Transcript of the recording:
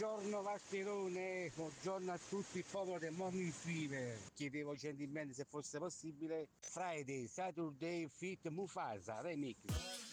Buongiorno Vascherone, buongiorno a tutti il popolo del Morning Fever. Chiedevo gentilmente se fosse possibile Friday, Saturday, Fit Mufasa, remix.